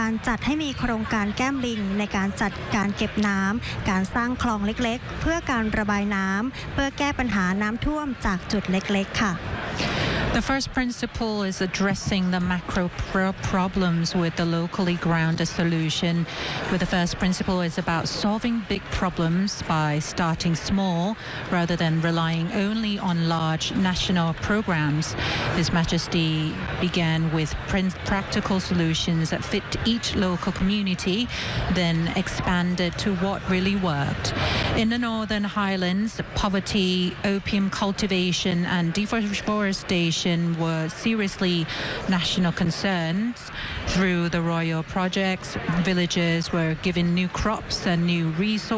การจัดให้มีโครงการแก้มลิงในการจัดการเก็บน้ำการสร้างคลองเล็กๆเพื่อการระบายน้ำเพื่อแก้ปัญหาน้ำท่วมจากจุดเล็กๆค่ะ The first principle is addressing the macro problems with the locally grounded solution. With the first principle is about solving big problems by starting small rather than relying only on large national programs. His Majesty began with practical solutions that fit each local community, then expanded to what really worked. In the Northern Highlands, poverty, opium cultivation and deforestation were seriously national concerns. Through the royal projects, villagers were given new crops and new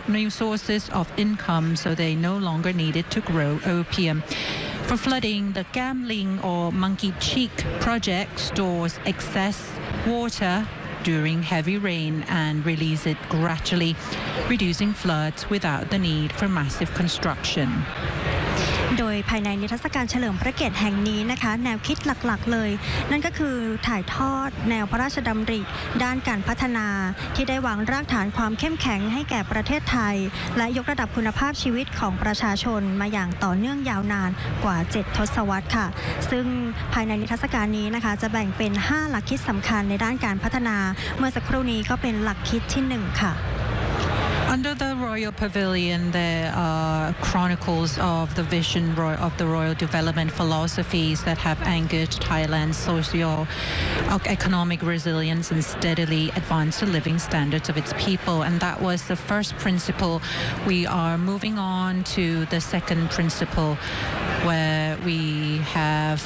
sources of income, so they no longer needed to grow opium. For flooding, the Gamling or Monkey Cheek project stores excess water during heavy rain and release it gradually, reducing floods without the need for massive construction. โดยภายในนิทรรศการเฉลิมพระเกียรติแห่งนี้นะคะแนวคิดหลักๆเลยนั่นก็คือถ่ายทอดแนวพระราชดำริด้านการพัฒนาที่ได้วางรากฐานความเข้มแข็งให้แก่ประเทศไทยและยกระดับคุณภาพชีวิตของประชาชนมาอย่างต่อเนื่องยาวนานกว่า7ทศวรรษค่ะซึ่งภายในนิทรรศการนี้นะคะจะแบ่งเป็น5หลักคิดสำคัญในด้านการพัฒนาเมื่อสักครู่นี้ก็เป็นหลักคิดที่1ค่ะ Under the Royal Pavilion, there are chronicles of the vision of the royal development philosophies that have anchored Thailand's socio-economic resilience and steadily advanced the living standards of its people. And that was the first principle. We are moving on to the second principle, where we have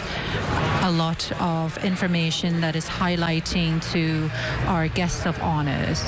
a lot of information that is highlighting to our guests of honors.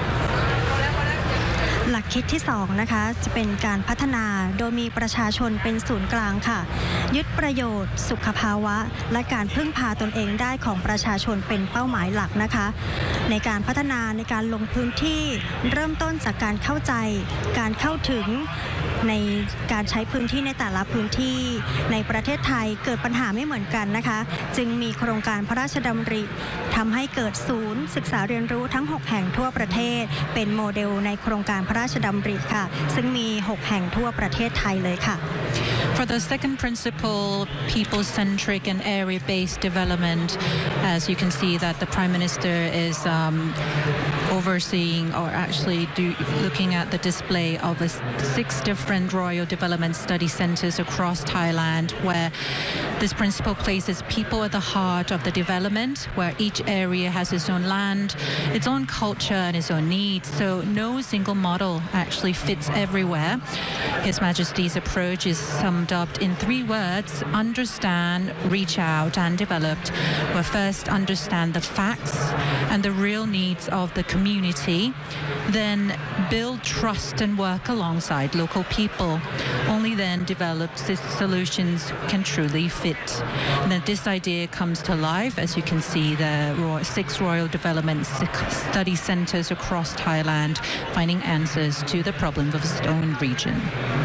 หลักคิดที่2นะคะจะเป็นการพัฒนาโดยมีประชาชนเป็นศูนย์กลางค่ะยึดประโยชน์สุขภาวะและการพึ่งพาตนเองได้ของประชาชนเป็นเป้าหมายหลักนะคะในการพัฒนาในการลงพื้นที่เริ่มต้นจากการเข้าใจการเข้าถึงในการใช้พื้นที่ในแต่ละพื้นที่ในประเทศไทยเกิดปัญหาไม่เหมือนกันนะคะจึงมีโครงการพระราชดำริทำให้เกิดศูนย์ศึกษาเรียนรู้ทั้ง6แห่งทั่วประเทศเป็นโมเดลในโครงการพระราชดำริค่ะซึ่งมี6แห่งทั่วประเทศไทยเลยค่ะ For the second principle, people-centric and area-based development, as you can see that the Prime Minister is overseeing or actually looking at the display of 6 different royal development study centers across Thailand, where this principle places people at the heart of the development, where each area has its own land, its own culture and its own needs, so no single model actually fits everywhere. His Majesty's approach is summed up in 3 words: understand, reach out and developed, where first understand the facts and the real needs of the community, then build trust and work alongside local people. Only then developed solutions can truly fit. And then this idea comes to life, as you can see the 6 royal development study centers across Thailand, finding answers to the problems of its own region.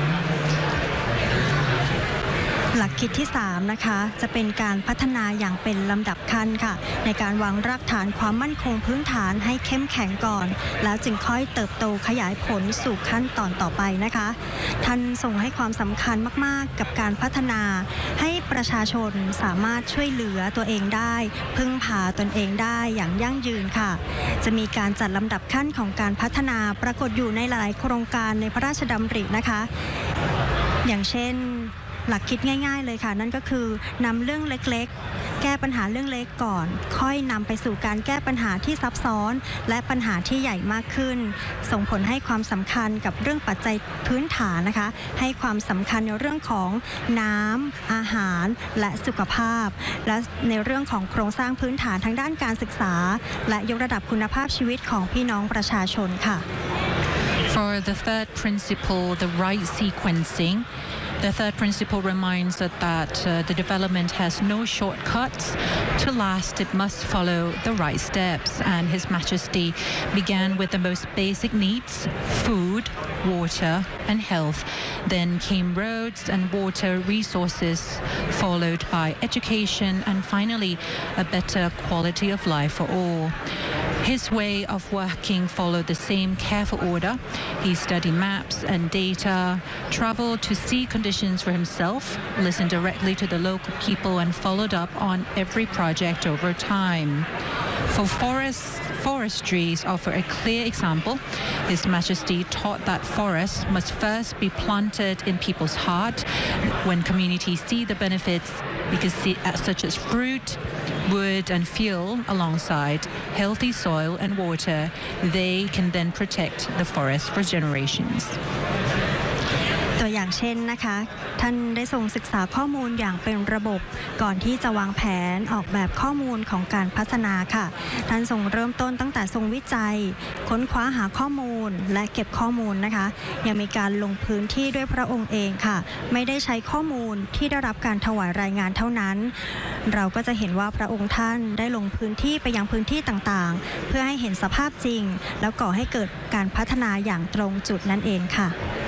หลักคิดที่3นะคะจะเป็นการพัฒนาอย่างเป็นลำดับขั้นค่ะในการวางรากฐานความมั่นคงพื้นฐานให้เข้มแข็งก่อนแล้วจึงค่อยเติบโตขยายผลสู่ขั้นตอนต่อไปนะคะท่านทรงให้ความสำคัญมากๆกับการพัฒนาให้ประชาชนสามารถช่วยเหลือตัวเองได้พึ่งพาตนเองได้อย่างยั่งยืนค่ะจะมีการจัดลำดับขั้นของการพัฒนาปรากฏอยู่ในหลายโครงการในพระราชดำรินะคะอย่างเช่นหลักคิดง่ายๆเลยค่ะนั่นก็คือนำเรื่องเล็กๆแก้ปัญหาเรื่องเล็กก่อนค่อยนำไปสู่การแก้ปัญหาที่ซับซ้อนและปัญหาที่ใหญ่มากขึ้นส่งผลให้ความสำคัญกับเรื่องปัจจัยพื้นฐานนะคะให้ความสำคัญในเรื่องของน้ำอาหารและสุขภาพและในเรื่องของโครงสร้างพื้นฐานทางด้านการศึกษาและยกระดับคุณภาพชีวิตของพี่น้องประชาชนค่ะ For the third principle, the right sequencing.The third principle reminds us that the development has no shortcuts. To last, it must follow the right steps. And His Majesty began with the most basic needs: food, water, and health. Then came roads and water resources, followed by education, and finally, a better quality of life for all. His way of working followed the same careful order. He studied maps and data, traveled to see conditions for himself, listened directly to the local people, and followed up on every project over time. For forestries offer a clear example. His Majesty taught that forests must first be planted in people's heart. When communities see the benefits, such as fruit, wood and fuel alongside healthy soil and water, they can then protect the forest for generations. ตัวอย่างเช่นนะคะท่านได้ทรงศึกษาข้อมูลอย่างเป็นระบบก่อนที่จะวางแผนออกแบบข้อมูลของการพัฒนาค่ะท่านทรงเริ่มต้นตั้งแต่ทรงวิจัยค้นคว้าหาข้อมูลและเก็บข้อมูลนะคะยังมีการลงพื้นที่ด้วยพระองค์เองค่ะไม่ได้ใช้ข้อมูลที่ได้รับการถวายรายงานเท่านั้นเราก็จะเห็นว่าพระองค์ท่านได้ลงพื้นที่ไปยังพื้นที่ต่างๆเพื่อให้เห็นสภาพจริงแล้วก่อให้เกิดการพัฒนาอย่างตรงจุดนั่นเองค่ะ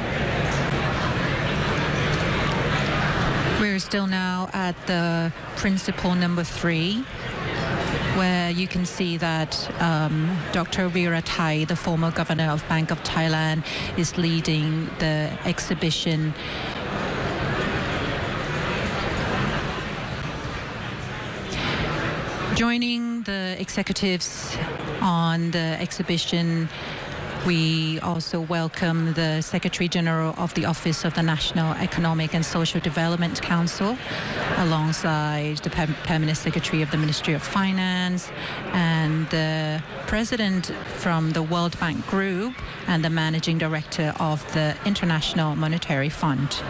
We're still now at the principle number 3, where you can see that Dr. Veerathai, the former governor of Bank of Thailand, is leading the exhibition. Joining the executives on the exhibition, we also welcome the Secretary General of the Office of the National Economic and Social Development Council, alongside the Permanent Secretary of the Ministry of Finance, and the President from the World Bank Group, and the Managing Director of the International Monetary Fund.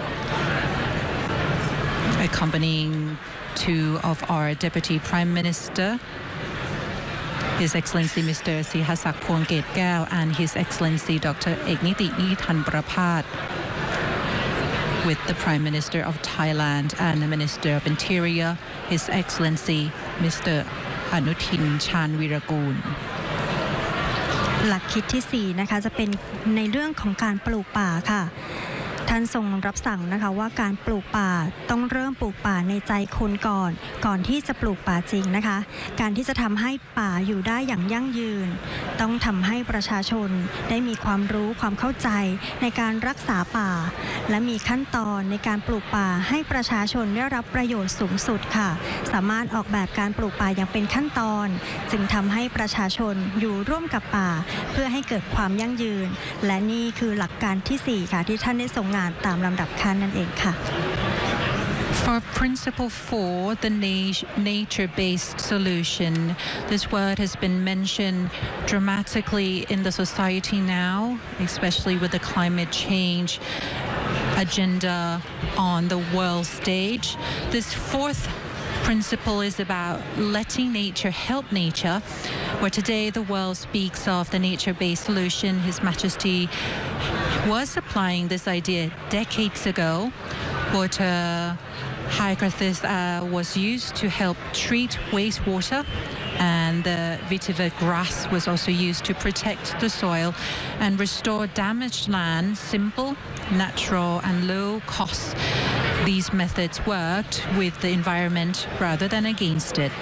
Accompanying two of our Deputy Prime Minister, His Excellency Mr. Sihasak Phongketkaew and His Excellency Dr. Ekniti Nithan Prapat, with the Prime Minister of Thailand and the Minister of Interior, His Excellency Mr. Anutin Chanvirakul. หลักคิดที่4นะคะจะเป็นในเรื่องของการปลูกป่าค่ะท่านทรงรับสั่งนะคะว่าการปลูกป่าต้องเริ่มปลูกป่าในใจคนก่อนที่จะปลูกป่าจริงนะคะการที่จะทำให้ป่าอยู่ได้อย่างยั่งยืนต้องทำให้ประชาชนได้มีความรู้ความเข้าใจในการรักษาป่าและมีขั้นตอนในการปลูกป่าให้ประชาชนได้รับประโยชน์สูงสุดค่ะสามารถออกแบบการปลูกป่าอย่างเป็นขั้นตอนจึงทำให้ประชาชนอยู่ร่วมกับป่าเพื่อให้เกิดความยั่งยืนและนี่คือหลักการที่4ค่ะที่ท่านได้ทรงงานตามลำดับขั้นนั่นเองค่ะ For Principle 4, the nature-based solution, this word has been mentioned dramatically in the society now, especially with the climate change agenda on the world stage. This fourth principle is about letting nature help nature, where today the world speaks of the nature-based solution. His Majesty was applying this idea decades ago. Water hyacinth was used to help treat wastewater, and the vetiver grass was also used to protect the soil and restore damaged land. Simple, natural and low cost. These methods worked with the environment rather than against it.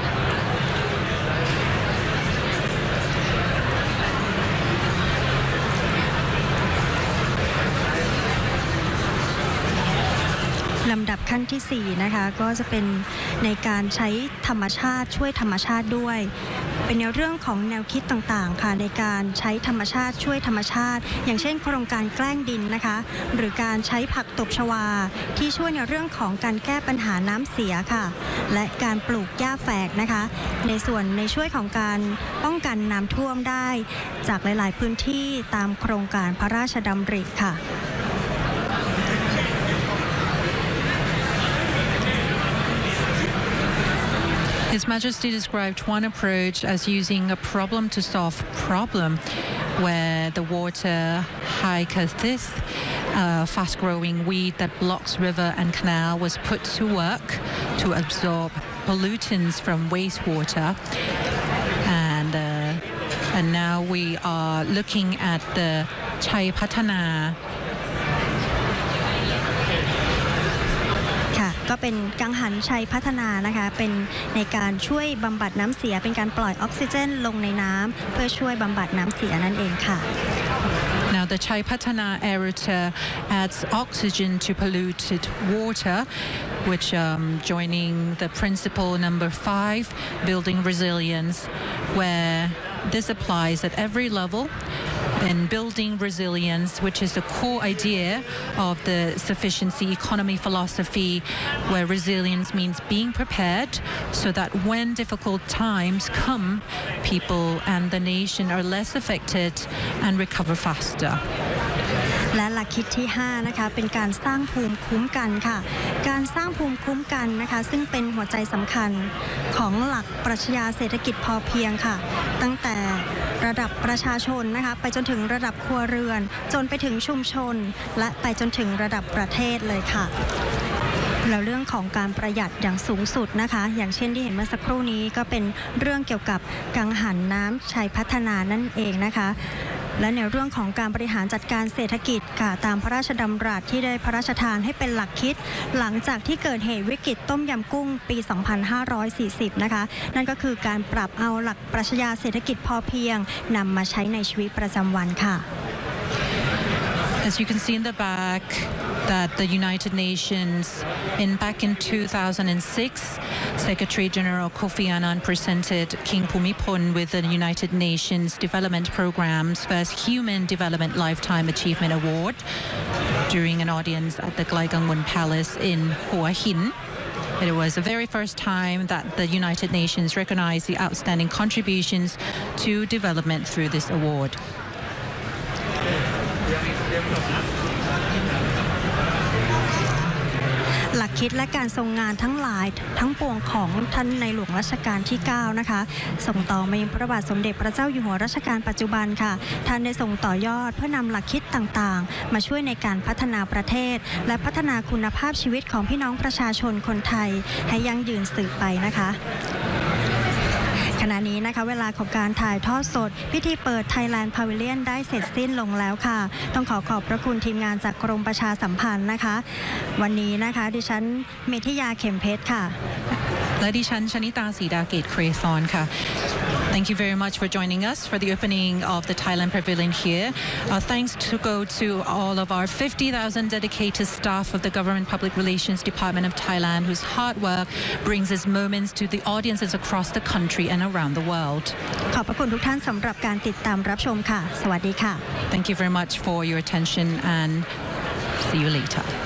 ลำดับขั้นที่4นะคะก็จะเป็นในการใช้ธรรมชาติช่วยธรรมชาติด้วยเป็นในเรื่องของแนวคิดต่างๆค่ะในการใช้ธรรมชาติช่วยธรรมชาติอย่างเช่นโครงการแกล้งดินนะคะหรือการใช้ผักตบชวาที่ช่วยในเรื่องของการแก้ปัญหาน้ำเสียค่ะและการปลูกหญ้าแฝกนะคะในช่วยของการป้องกันน้ำท่วมได้จากหลายๆพื้นที่ตามโครงการพระราชดำริค่ะ His Majesty described one approach as using a problem to solve problem, where the water hyacinth, a fast-growing weed that blocks river and canal, was put to work to absorb pollutants from wastewater. And now we are looking at the Chai Patana. ก็เป็นกังหันชัยพัฒนานะคะเป็นในการช่วยบำบัดน้ำเสียเป็นการปล่อยออกซิเจนลงในน้ำเพื่อช่วยบำบัดน้ำเสียนั่นเองค่ะ Now, the Chai Patana aerator adds oxygen to polluted water, which joining the principle number 5, building resilience, where this applies at every level in building resilience, which is the core idea of the sufficiency economy philosophy, where resilience means being prepared so that when difficult times come, people and the nation are less affected and recover faster. และหลักคิดที่5นะคะเป็นการสร้างภูมิคุ้มกันค่ะการสร้างภูมิคุ้มกันนะคะซึ่งเป็นหัวใจสำคัญของหลักปรัชญาเศรษฐกิจพอเพียงค่ะตั้งแต่ระดับประชาชนนะคะไปจนถึงระดับครัวเรือนจนไปถึงชุมชนและไปจนถึงระดับประเทศเลยค่ะแล้วเรื่องของการประหยัดอย่างสูงสุดนะคะอย่างเช่นที่เห็นเมื่อสักครู่นี้ก็เป็นเรื่องเกี่ยวกับกังหันน้ำชัยพัฒนานั่นเองนะคะและในเรื่องของการบริหารจัดการเศรษฐกิจค่ะตามพระราชดำรัสที่ได้พระราชทานให้เป็นหลักคิดหลังจากที่เกิดเหตุวิกฤตต้มยำกุ้งปี 2540 นะคะนั่นก็คือการปรับเอาหลักปรัชญาเศรษฐกิจพอเพียงนำมาใช้ในชีวิตประจำวันค่ะ As you can see in the back, that the United Nations, back in 2006, Secretary General Kofi Annan presented King Bhumibol with the United Nations Development Programme's first Human Development Lifetime Achievement Award during an audience at the Glaigangun Palace in Hua Hin. It was the very first time that the United Nations recognized the outstanding contributions to development through this award. หลักคิดและการทรงงานทั้งหลายทั้งปวงของท่านในหลวงรัชกาลที่ 9 นะคะส่งต่อมายังพระบาทสมเด็จพระเจ้าอยู่หัวรัชกาลปัจจุบันค่ะท่านได้ส่งต่อยอดเพื่อนำหลักคิดต่างๆมาช่วยในการพัฒนาประเทศและพัฒนาคุณภาพชีวิตของพี่น้องประชาชนคนไทยให้ยั่งยืนสืบไปนะคะขณะนี้นะคะเวลาของการถ่ายทอดสดพิธีเปิด Thailand Pavilion ได้เสร็จสิ้นลงแล้วค่ะต้องขอบพระคุณทีมงานจากกรมประชาสัมพันธ์นะคะวันนี้นะคะดิฉันเมธิยาเข็มเพชรค่ะและดิฉันชนิตาศรีดาเกตเครซอนค่ะ Thank you very much for joining us for the opening of the Thailand Pavilion here. Thanks to go to all of our 50,000 dedicated staff of the Government Public Relations Department of Thailand, whose hard work brings these moments to the audiences across the country and around the world. ขอบพระคุณทุกท่านสำหรับการติดตามรับชมค่ะสวัสดีค่ะ Thank you very much for your attention and see you later.